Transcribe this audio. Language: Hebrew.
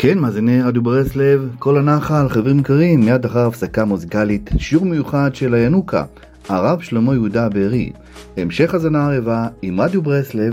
כן, מאזיני רדיו ברסלב, כל הנחל, חברים יקרים, מיד אחר הפסקה מוזיקלית, שיעור מיוחד של הינוקה, הרב שלמה יהודה בארי. המשך הזנה ערבה עם רדיו ברסלב